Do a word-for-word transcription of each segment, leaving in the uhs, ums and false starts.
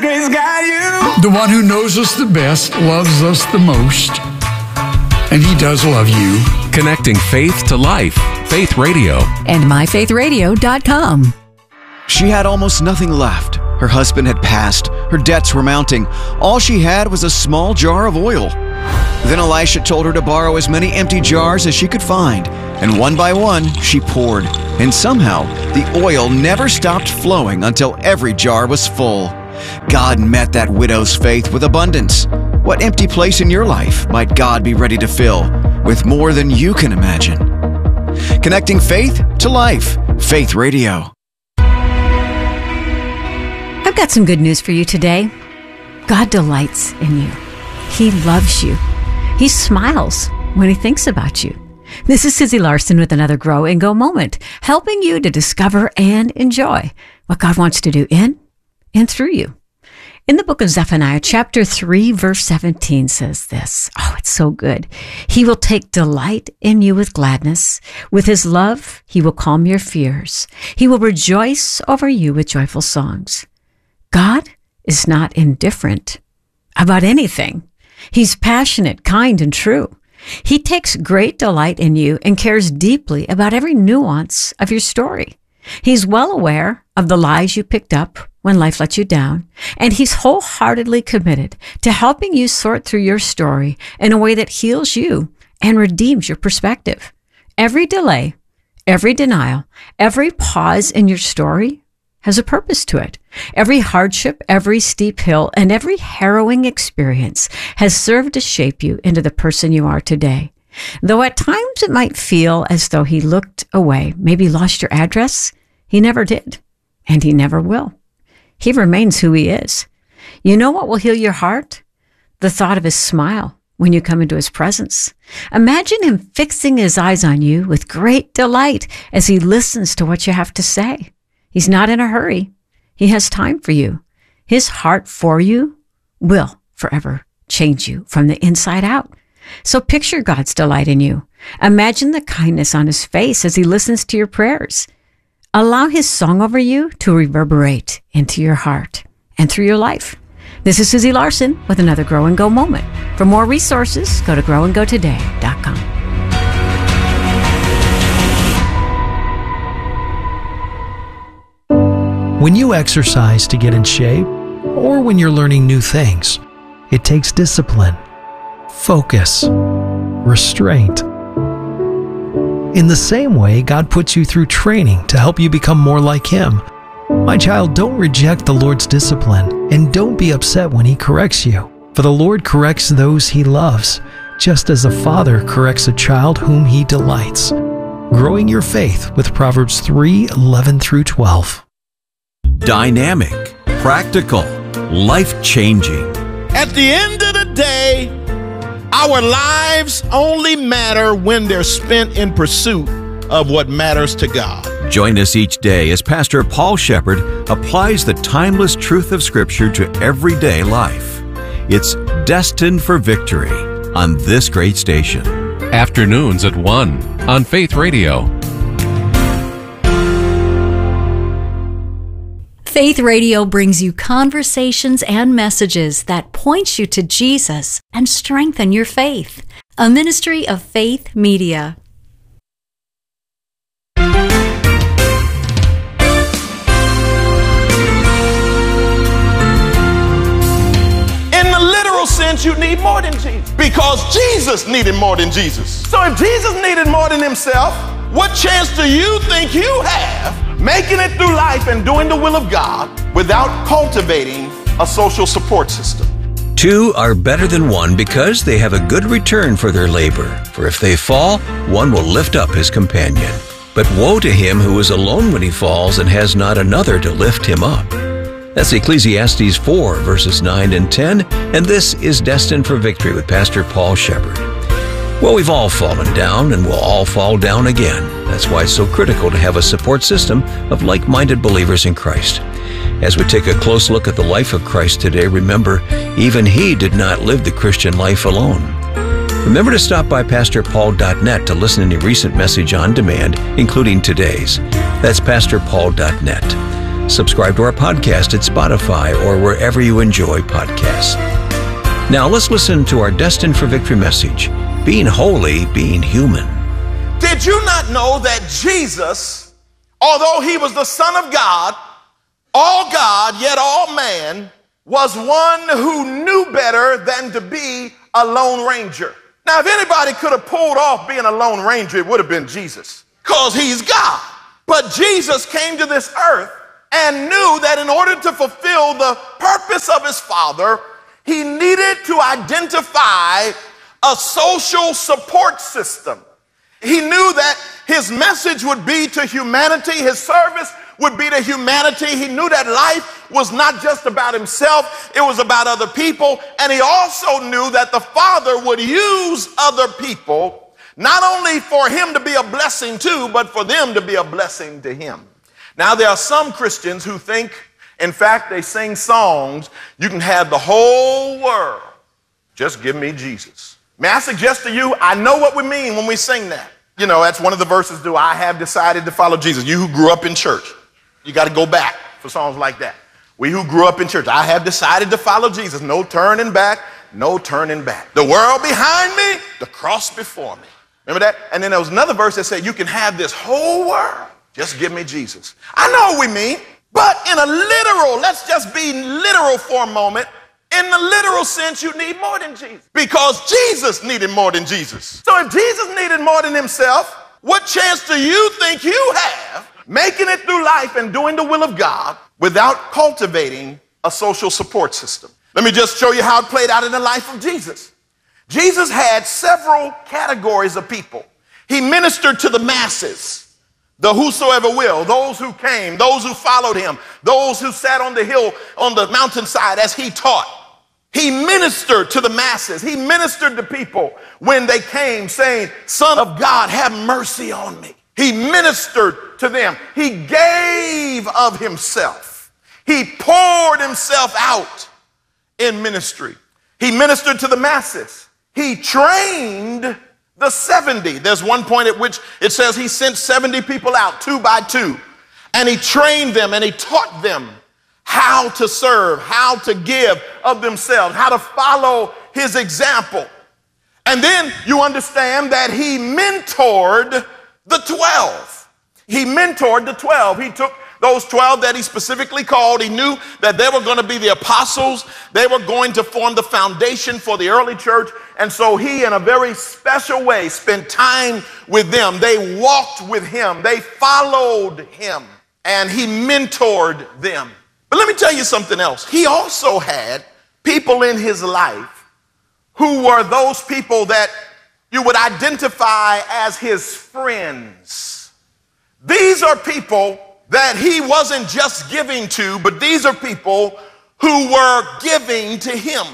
grace got you. The one who knows us the best loves us the most. And he does love you. Connecting faith to life. Faith Radio. And my faith radio dot com. She had almost nothing left. Her husband had passed. Her debts were mounting. All she had was a small jar of oil. Then Elisha told her to borrow as many empty jars as she could find. And one by one, she poured. And somehow, the oil never stopped flowing until every jar was full. God met that widow's faith with abundance. What empty place in your life might God be ready to fill with more than you can imagine? Connecting faith to life. Faith Radio. I've got some good news for you today. God delights in you. He loves you. He smiles when he thinks about you. This is Susie Larson with another Grow and Go moment, helping you to discover and enjoy what God wants to do in and through you. In the book of Zephaniah, chapter three, verse seventeen says this. Oh, it's so good. He will take delight in you with gladness. With his love, he will calm your fears. He will rejoice over you with joyful songs. God is not indifferent about anything. He's passionate, kind, and true. He takes great delight in you and cares deeply about every nuance of your story. He's well aware of the lies you picked up when life let you down, and he's wholeheartedly committed to helping you sort through your story in a way that heals you and redeems your perspective. Every delay, every denial, every pause in your story has a purpose to it. Every hardship, every steep hill, and every harrowing experience has served to shape you into the person you are today. Though at times it might feel as though he looked away, maybe lost your address, he never did, and he never will. He remains who he is. You know what will heal your heart? The thought of his smile when you come into his presence. Imagine him fixing his eyes on you with great delight as he listens to what you have to say. He's not in a hurry. He has time for you. His heart for you will forever change you from the inside out. So picture God's delight in you. Imagine the kindness on his face as he listens to your prayers. Allow his song over you to reverberate into your heart and through your life. This is Susie Larson with another Grow and Go moment. For more resources, go to grow and go today dot com. When you exercise to get in shape, or when you're learning new things, it takes discipline, focus, restraint. In the same way, God puts you through training to help you become more like him. My child, don't reject the Lord's discipline, and don't be upset when he corrects you. For the Lord corrects those he loves, just as a father corrects a child whom he delights. Growing your faith with Proverbs three, eleven through twelve. Dynamic, practical, life-changing. At the end of the day, our lives only matter when they're spent in pursuit of what matters to God. Join us each day as Pastor Paul Shepherd applies the timeless truth of Scripture to everyday life. It's Destined for Victory on this great station. Afternoons at one on Faith Radio. Faith Radio brings you conversations and messages that point you to Jesus and strengthen your faith. A ministry of Faith Media. In the literal sense, you need more than Jesus, because Jesus needed more than Jesus. So if Jesus needed more than himself, what chance do you think you have making it through life and doing the will of God without cultivating a social support system? Two are better than one because they have a good return for their labor. For if they fall, one will lift up his companion. But woe to him who is alone when he falls and has not another to lift him up. That's Ecclesiastes four, verses nine and ten, and this is Destined for Victory with Pastor Paul Shepherd. Well, we've all fallen down, and we'll all fall down again. That's why it's so critical to have a support system of like-minded believers in Christ. As we take a close look at the life of Christ today, remember, even he did not live the Christian life alone. Remember to stop by pastor paul dot net to listen to any recent message on demand, including today's. That's pastor paul dot net. Subscribe to our podcast at Spotify or wherever you enjoy podcasts. Now let's listen to our Destined for Victory message, Being Holy, Being Human. Did you not know that Jesus, although he was the Son of God, all God, yet all man, was one who knew better than to be a Lone Ranger? Now, if anybody could have pulled off being a Lone Ranger, it would have been Jesus, because he's God. But Jesus came to this earth and knew that in order to fulfill the purpose of his Father, he needed to identify a social support system. He knew that his message would be to humanity, his service would be to humanity. He knew that life was not just about himself, it was about other people. And he also knew that the Father would use other people, not only for him to be a blessing to, but for them to be a blessing to him. Now, there are some Christians who think, in fact, they sing songs, you can have the whole world, just give me Jesus. May I suggest to you, I know what we mean when we sing that. You know, that's one of the verses, do I have decided to follow Jesus. You who grew up in church, you got to go back for songs like that. We who grew up in church, I have decided to follow Jesus. No turning back, no turning back. The world behind me, the cross before me. Remember that? And then there was another verse that said, you can have this whole world, just give me Jesus. I know what we mean, but in a literal, let's just be literal for a moment. In the literal sense, you need more than Jesus, because Jesus needed more than Jesus. So if Jesus needed more than himself, what chance do you think you have making it through life and doing the will of God without cultivating a social support system? Let me just show you how it played out in the life of Jesus. Jesus had several categories of people. He ministered to the masses, the whosoever will, those who came, those who followed him, those who sat on the hill, on the mountainside as he taught. He ministered to the masses. He ministered to people when they came saying, Son of God, have mercy on me. He ministered to them. He gave of himself. He poured himself out in ministry. He ministered to the masses. He trained the seventy. There's one point at which it says he sent seventy people out, two by two, and he trained them and he taught them how to serve, how to give of themselves, how to follow his example. And then you understand that he mentored the twelve. He mentored the twelve. He took those twelve that he specifically called. He knew that they were going to be the apostles. They were going to form the foundation for the early church. And so he, in a very special way, spent time with them. They walked with him. They followed him. And he mentored them. But let me tell you something else. He also had people in his life who were those people that you would identify as his friends. These are people that he wasn't just giving to, but these are people who were giving to him.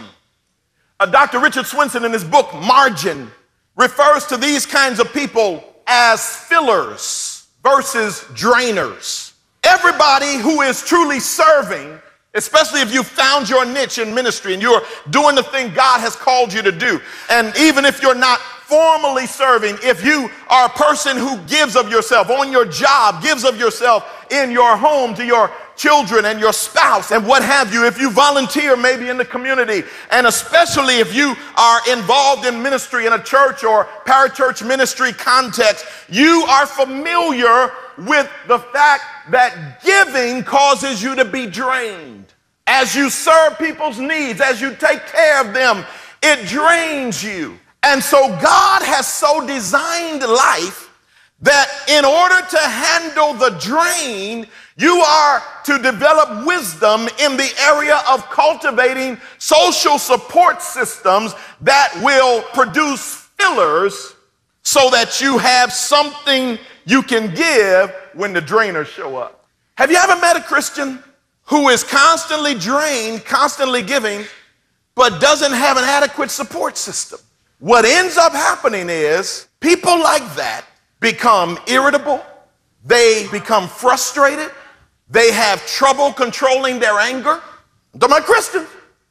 Uh, Doctor Richard Swenson, in his book Margin, refers to these kinds of people as fillers versus drainers. Everybody who is truly serving, especially if you found your niche in ministry and you're doing the thing God has called you to do, and even if you're not formally serving, if you are a person who gives of yourself on your job, gives of yourself in your home to your children and your spouse and what have you, if you volunteer maybe in the community, and especially if you are involved in ministry in a church or parachurch ministry context, you are familiar with the fact that giving causes you to be drained. As you serve people's needs, as you take care of them, it drains you. And so God has so designed life that in order to handle the drain, you are to develop wisdom in the area of cultivating social support systems that will produce fillers so that you have something you can give when the drainers show up. Have you ever met a Christian who is constantly drained, constantly giving, but doesn't have an adequate support system? What ends up happening is people like that become irritable, they become frustrated, they have trouble controlling their anger. I'm talking about Christians.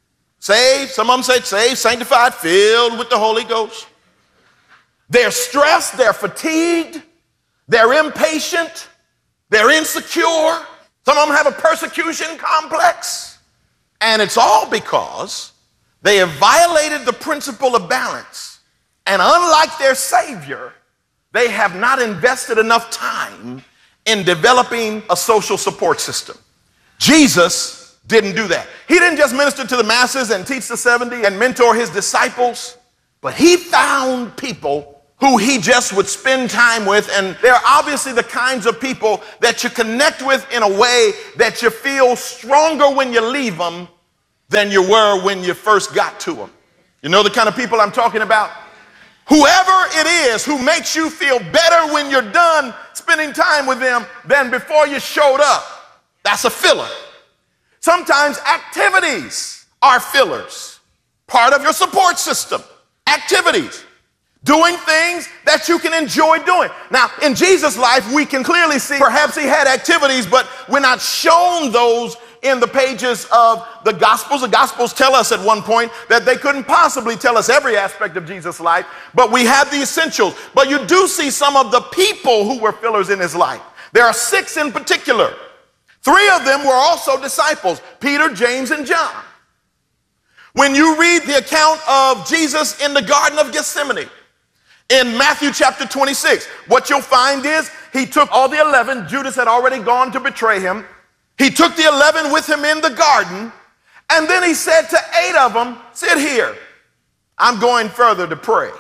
Saved, some of them say saved, sanctified, filled with the Holy Ghost. They're stressed, they're fatigued, they're impatient, they're insecure, Some of them have a persecution complex. And it's all because they have violated the principle of balance. And unlike their Savior, they have not invested enough time in developing a social support system. Jesus didn't do that. He didn't just minister to the masses and teach the seventy and mentor his disciples, but he found people who he just would spend time with, and they're obviously the kinds of people that you connect with in a way that you feel stronger when you leave them than you were when you first got to them. You know the kind of people I'm talking about? Whoever it is who makes you feel better when you're done spending time with them than before you showed up, that's a filler. Sometimes activities are fillers, part of your support system. Activities. Doing things that you can enjoy doing. Now, in Jesus' life, we can clearly see perhaps he had activities, but we're not shown those in the pages of the Gospels. The Gospels tell us at one point that they couldn't possibly tell us every aspect of Jesus' life, but we have the essentials. But you do see some of the people who were fillers in his life. There are six in particular. Three of them were also disciples, Peter, James, and John. When you read the account of Jesus in the Garden of Gethsemane, in Matthew chapter twenty-six, what you'll find is he took all the eleven. Judas had already gone to betray him. He took the eleven with him in the garden, and then he said to eight of them, sit here. I'm going further to pray.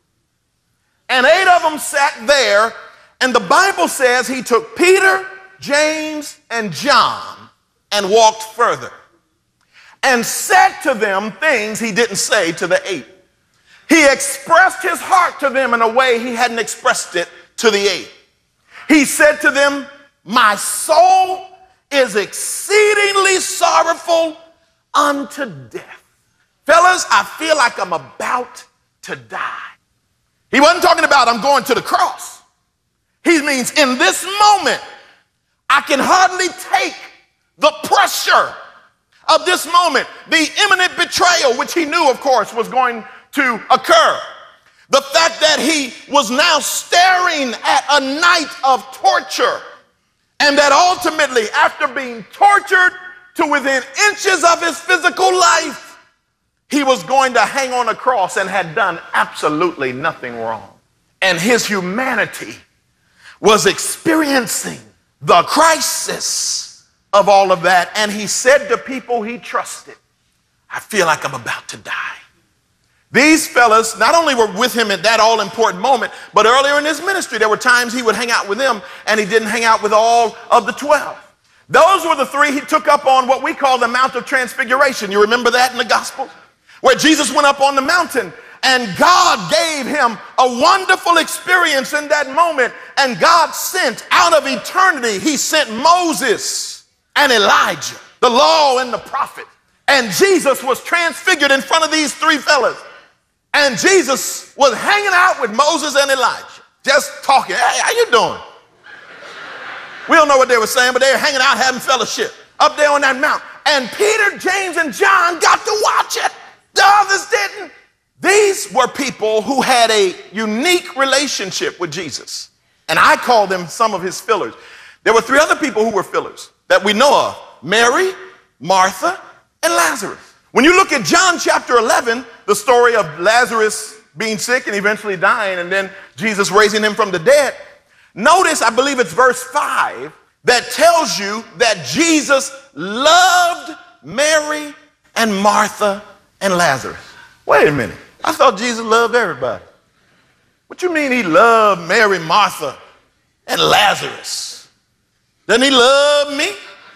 And eight of them sat there, and the Bible says he took Peter, James, and John and walked further and said to them things he didn't say to the eight. He expressed his heart to them in a way he hadn't expressed it to the eight. He said to them, my soul is exceedingly sorrowful unto death. Fellas, I feel like I'm about to die. He wasn't talking about I'm going to the cross. He means in this moment, I can hardly take the pressure of this moment, the imminent betrayal, which he knew, of course, was going to occur. The fact that he was now staring at a night of torture, and that ultimately, after being tortured to within inches of his physical life, he was going to hang on a cross and had done absolutely nothing wrong. And his humanity was experiencing the crisis of all of that. And he said to people he trusted, I feel like I'm about to die. These fellas not only were with him at that all-important moment, but earlier in his ministry, there were times he would hang out with them and he didn't hang out with all of the twelve. Those were the three he took up on what we call the Mount of Transfiguration. You remember that in the Gospels? Where Jesus went up on the mountain and God gave him a wonderful experience in that moment. And God sent out of eternity, he sent Moses and Elijah, the law and the prophet. And Jesus was transfigured in front of these three fellas. And Jesus was hanging out with Moses and Elijah, just talking. Hey, how you doing? We don't know what they were saying, but they were hanging out having fellowship up there on that mountain. And Peter, James, and John got to watch it. The others didn't. These were people who had a unique relationship with Jesus. And I call them some of his fillers. There were three other people who were fillers that we know of: Mary, Martha, and Lazarus. When you look at John chapter eleven, the story of Lazarus being sick and eventually dying, and then Jesus raising him from the dead, notice, I believe it's verse five, that tells you that Jesus loved Mary and Martha and Lazarus. Wait a minute. I thought Jesus loved everybody. What you mean he loved Mary, Martha, and Lazarus? Doesn't he love me?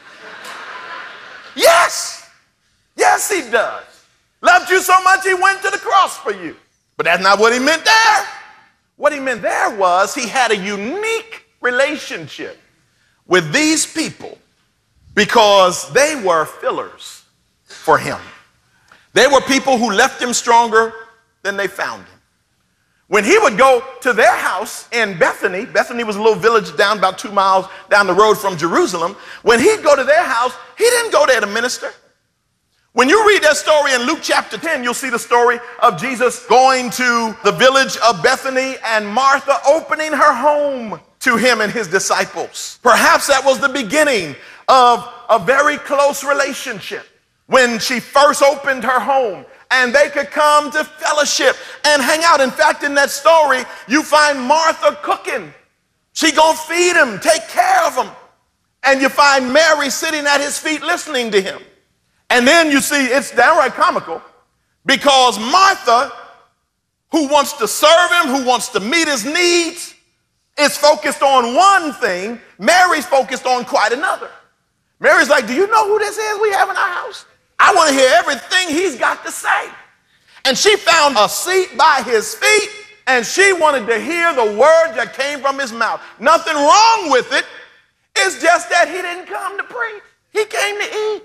Yes. Yes, he does. Loved you so much he went to the cross for you. But that's not what he meant there. What he meant there was he had a unique relationship with these people because they were fillers for him. They were people who left him stronger than they found him. When he would go to their house in Bethany, Bethany was a little village down about two miles down the road from Jerusalem. When he'd go to their house, he didn't go there to minister. When you read that story in Luke chapter ten, you'll see the story of Jesus going to the village of Bethany and Martha opening her home to him and his disciples. Perhaps that was the beginning of a very close relationship when she first opened her home, and they could come to fellowship and hang out. In fact, in that story, you find Martha cooking. She gonna feed him, take care of him. And you find Mary sitting at his feet listening to him. And then you see it's downright comical because Martha, who wants to serve him, who wants to meet his needs, is focused on one thing. Mary's focused on quite another. Mary's like, do you know who this is we have in our house? I want to hear everything he's got to say. And she found a seat by his feet, and she wanted to hear the words that came from his mouth. Nothing wrong with it. It's just that he didn't come to preach. He came to eat.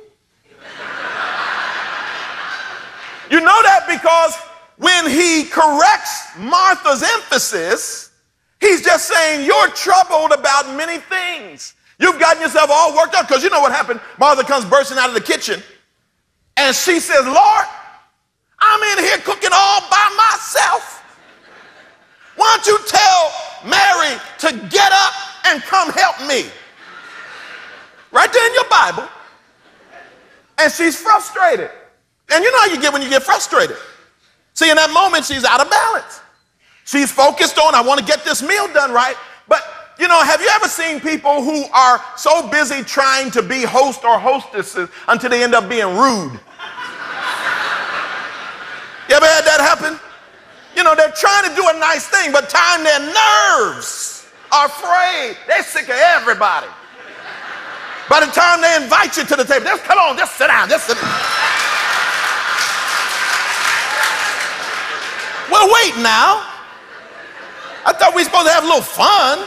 You know that because when he corrects Martha's emphasis, he's just saying you're troubled about many things. You've gotten yourself all worked up because you know what happened. Martha comes bursting out of the kitchen and she says, Lord, I'm in here cooking all by myself. Why don't you tell Mary to get up and come help me? Right there in your Bible. And she's frustrated. And you know how you get when you get frustrated. See, in that moment, she's out of balance. She's focused on, I want to get this meal done right. But, you know, have you ever seen people who are so busy trying to be host or hostesses until they end up being rude? You ever had that happen? You know, they're trying to do a nice thing, but time their nerves are frayed. They're sick of everybody. By the time they invite you to the table, just come on, just sit down, just sit down. Well, wait now. I thought we were supposed to have a little fun.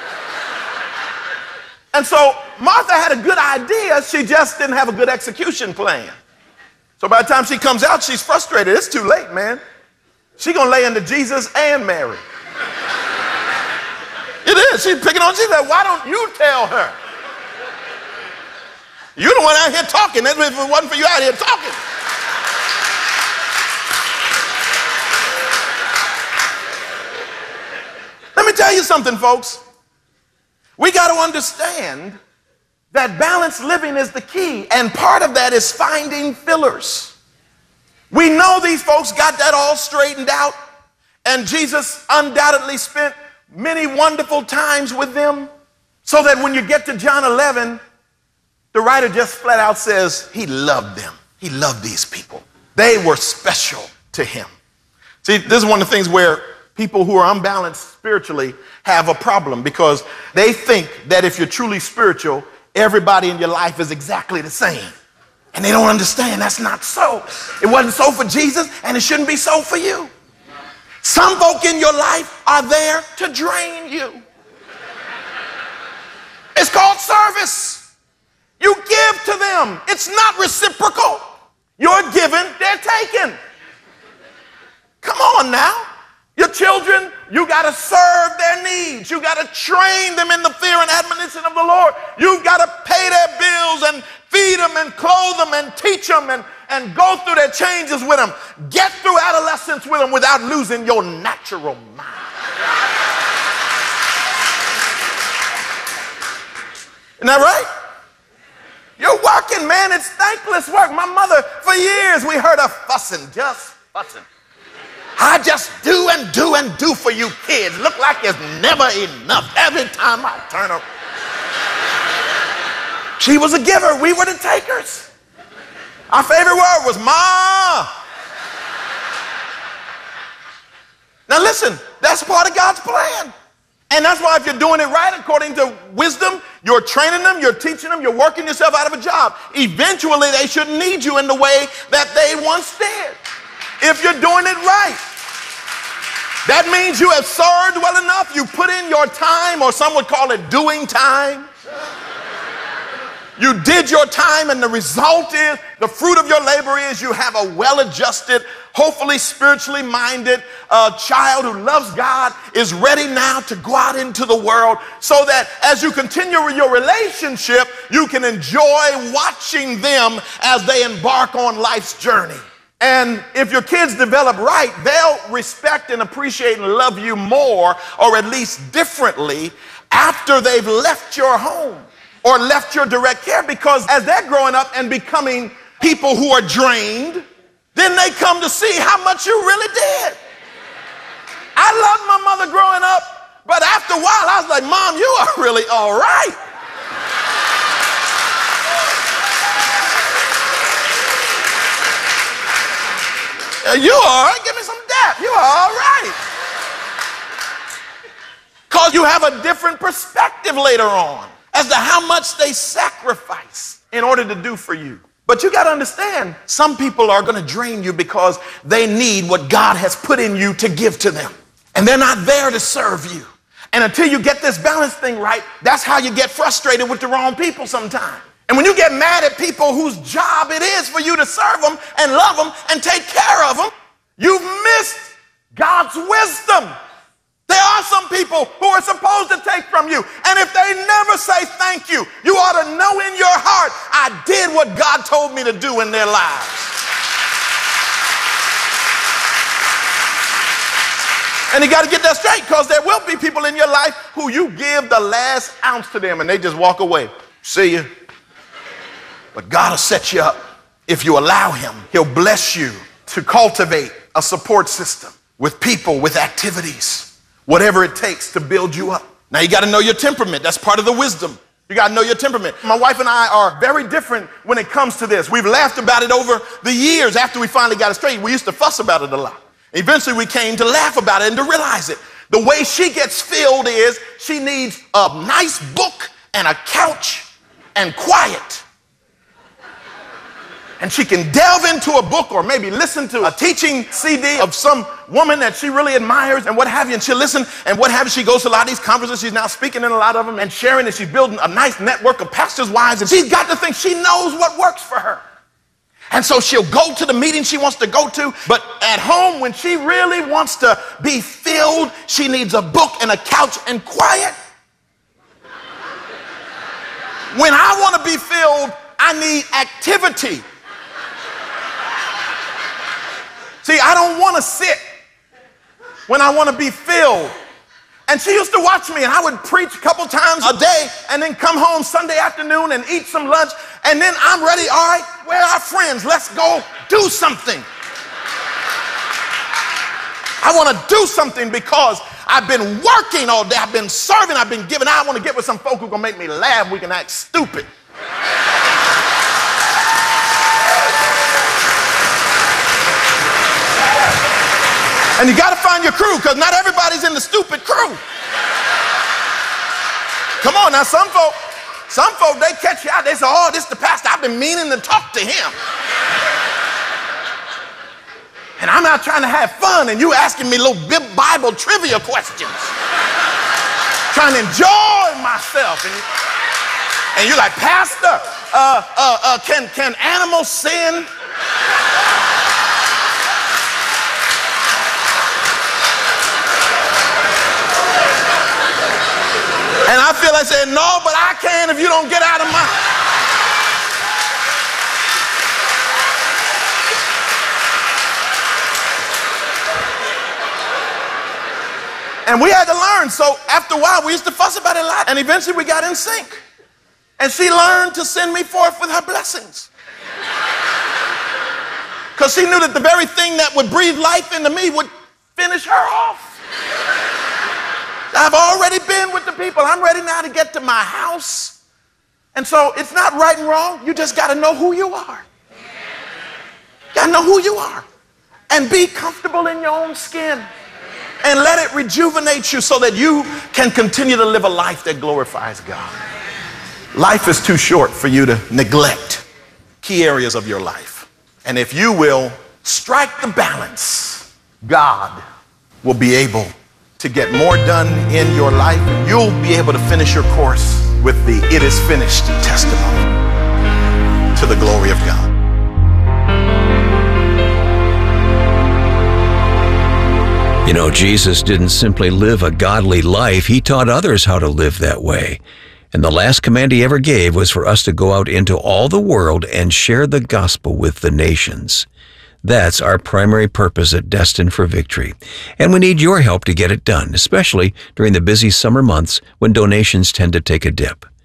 And so Martha had a good idea, she just didn't have a good execution plan. So by the time she comes out, she's frustrated. It's too late, man. She's gonna lay into Jesus and Mary. It is, she's picking on Jesus. Why don't you tell her? You're the one out here talking. If it wasn't for you out here talking. Let me tell you something, folks. We got to understand that balanced living is the key, and part of that is finding fillers. We know these folks got that all straightened out, and Jesus undoubtedly spent many wonderful times with them, so that when you get to John eleven, the writer just flat out says he loved them. He loved these people. They were special to him. See, this is one of the things where people who are unbalanced spiritually have a problem, because they think that if you're truly spiritual, everybody in your life is exactly the same. And they don't understand that's not so. It wasn't so for Jesus, and it shouldn't be so for you. Some folk in your life are there to drain you. It's called service. You give to them. It's not reciprocal. You're given, they're taken. Come on now. Your children, you got to serve their needs. You got to train them in the fear and admonition of the Lord. You've got to pay their bills and feed them and clothe them and teach them and, and go through their changes with them. Get through adolescence with them without losing your natural mind. Isn't that right? You're working, man. It's thankless work. My mother, for years, we heard her fussing, just fussing. I just do and do and do for you kids. Look like it's never enough every time I turn around. She was a giver. We were the takers. Our favorite word was Ma. Now listen, that's part of God's plan. And that's why if you're doing it right according to wisdom, you're training them, you're teaching them, you're working yourself out of a job. Eventually, they shouldn't need you in the way that they once did. If you're doing it right. That means you have served well enough, you put in your time, or some would call it doing time. You did your time, and the result is, the fruit of your labor is you have a well-adjusted, hopefully spiritually minded uh, child who loves God, is ready now to go out into the world, so that as you continue your relationship, you can enjoy watching them as they embark on life's journey. And if your kids develop right, they'll respect and appreciate and love you more, or at least differently, after they've left your home. or left your direct care, because as they're growing up and becoming people who are drained, then they come to see how much you really did. I loved my mother growing up, but after a while I was like, Mom, you are really all right. You all right? Give me some dap. You are all right. Because you have a different perspective later on as to how much they sacrifice in order to do for you. But you got to understand, some people are going to drain you because they need what God has put in you to give to them. And they're not there to serve you. And until you get this balance thing right, that's how you get frustrated with the wrong people sometimes. And when you get mad at people whose job it is for you to serve them and love them and take care of them, you've missed God's wisdom. There are some people who are supposed to take from you. And if they never say thank you, you ought to know in your heart, I did what God told me to do in their lives. And you got to get that straight, because there will be people in your life who you give the last ounce to them and they just walk away. See you. But God will set you up. If you allow him, he'll bless you to cultivate a support system with people, with activities, whatever it takes to build you up. Now you got to know your temperament. That's part of the wisdom. You got to know your temperament. My wife and I are very different when it comes to this. We've laughed about it over the years after we finally got it straight. We used to fuss about it a lot. Eventually we came to laugh about it and to realize it. The way she gets filled is she needs a nice book and a couch and quiet. And she can delve into a book or maybe listen to a teaching C D of some woman that she really admires and what have you. And she'll listen and what have you. She goes to a lot of these conferences. She's now speaking in a lot of them and sharing, and she's building a nice network of pastors' wives. And she's got to think she knows what works for her. And so she'll go to the meeting she wants to go to. But at home, when she really wants to be filled, she needs a book and a couch and quiet. When I want to be filled, I need activity. See, I don't want to sit when I want to be filled. And she used to watch me, and I would preach a couple times a day and then come home Sunday afternoon and eat some lunch. And then I'm ready. All right, where are our friends? Let's go do something. I want to do something because I've been working all day. I've been serving. I've been giving. I want to get with some folk who are going to make me laugh. We can act stupid. And you got to find your crew, because not everybody's in the stupid crew. Come on now, some folk, some folk, they catch you out. They say, oh, this is the pastor. I've been meaning to talk to him. And I'm out trying to have fun, and you asking me little Bible trivia questions. Trying to enjoy myself. And, you, and you're like, Pastor, uh, uh, uh, can, can animals sin? And I feel like saying, no, but I can if you don't get out of my... And we had to learn. So after a while, we used to fuss about it a lot. And eventually we got in sync. And she learned to send me forth with her blessings. Because she knew that the very thing that would breathe life into me would finish her off. I've already been with the people. I'm ready now to get to my house. And so it's not right and wrong. You just got to know who you are. Got to know who you are. And be comfortable in your own skin. And let it rejuvenate you so that you can continue to live a life that glorifies God. Life is too short for you to neglect key areas of your life. And if you will strike the balance, God will be able to get more done in your life. And you'll be able to finish your course with the "it is finished" testimony to the glory of God. You know, Jesus didn't simply live a godly life. He taught others how to live that way. And the last command he ever gave was for us to go out into all the world and share the gospel with the nations. That's our primary purpose at Destined for Victory. And we need your help to get it done, especially during the busy summer months when donations tend to take a dip.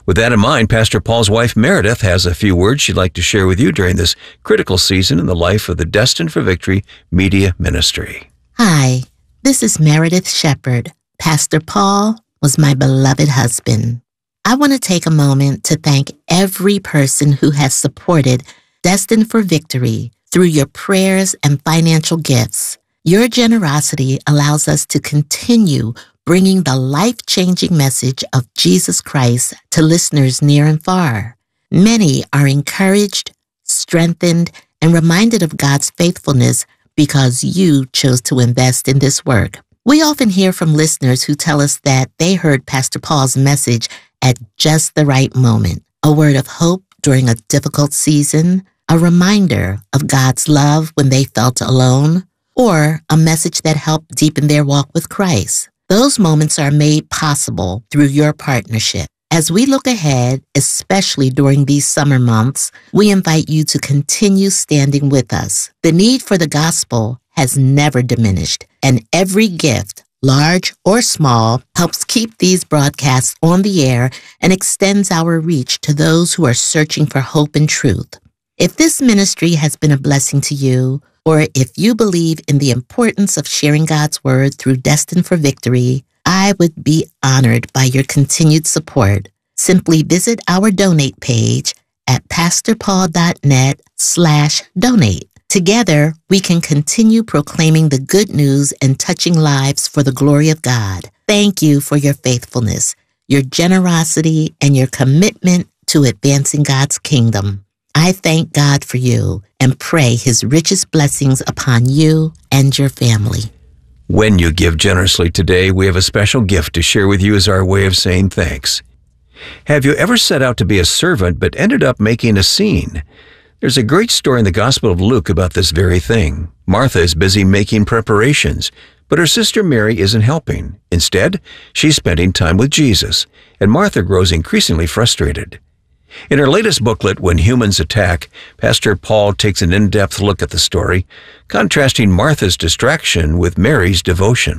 With that in mind, Pastor Paul's wife, Meredith, has a few words she'd like to share with you during this critical season in the life of the Destined for Victory Media Ministry. Hi, this is Meredith Shepherd. Pastor Paul was my beloved husband. I want to take a moment to thank every person who has supported Destined for Victory through your prayers and financial gifts. Your generosity allows us to continue bringing the life-changing message of Jesus Christ to listeners near and far. Many are encouraged, strengthened, and reminded of God's faithfulness because you chose to invest in this work. We often hear from listeners who tell us that they heard Pastor Paul's message at just the right moment, a word of hope during a difficult season, a reminder of God's love when they felt alone, or a message that helped deepen their walk with Christ. Those moments are made possible through your partnership. As we look ahead, especially during these summer months, we invite you to continue standing with us. The need for the gospel has never diminished, and every gift, large or small, helps keep these broadcasts on the air and extends our reach to those who are searching for hope and truth. If this ministry has been a blessing to you, or if you believe in the importance of sharing God's word through Destined for Victory, I would be honored by your continued support. Simply visit our donate page at pastorpaul.net slash donate. Together, we can continue proclaiming the good news and touching lives for the glory of God. Thank you for your faithfulness, your generosity, and your commitment to advancing God's kingdom. I thank God for you and pray His richest blessings upon you and your family. When you give generously today, we have a special gift to share with you as our way of saying thanks. Have you ever set out to be a servant but ended up making a scene? There's a great story in the Gospel of Luke about this very thing. Martha is busy making preparations, but her sister Mary isn't helping. Instead, she's spending time with Jesus, and Martha grows increasingly frustrated. In her latest booklet, When Humans Attack, Pastor Paul takes an in-depth look at the story, contrasting Martha's distraction with Mary's devotion.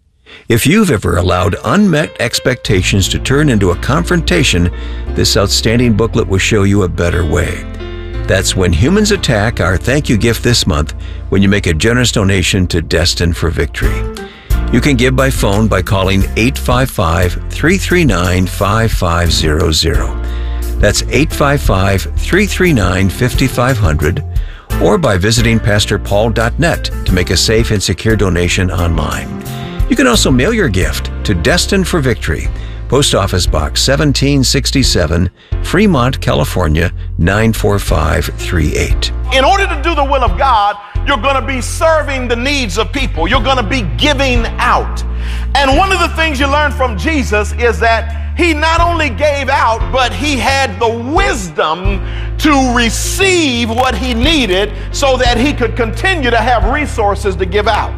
If you've ever allowed unmet expectations to turn into a confrontation, this outstanding booklet will show you a better way. That's When Humans Attack, our thank you gift this month, when you make a generous donation to Destined for Victory. You can give by phone by calling eight five five, three three nine, five five zero zero. That's eight five five, three three nine, five five zero zero, or by visiting pastor paul dot net to make a safe and secure donation online. You can also mail your gift to Destined for Victory, Post Office Box seventeen sixty-seven, Fremont, California, nine four five three eight. In order to do the will of God, you're going to be serving the needs of people. You're going to be giving out. And one of the things you learn from Jesus is that He not only gave out, but He had the wisdom to receive what He needed so that He could continue to have resources to give out.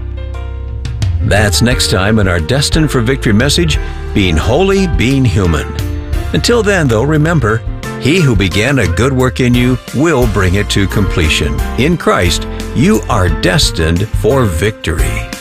That's next time in our Destined for Victory message, Being Holy, Being Human. Until then, though, remember, He who began a good work in you will bring it to completion. In Christ, you are destined for victory.